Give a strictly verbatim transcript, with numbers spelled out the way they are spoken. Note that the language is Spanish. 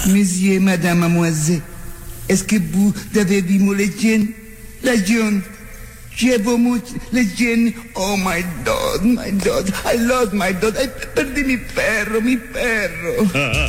Monsieur, madame, mademoiselle, est-ce que vous avez vu mon legend? La John. Llevo mucho legend. Oh, my dog, my dog. I lost my dog. Ay, perdí mi perro, mi perro.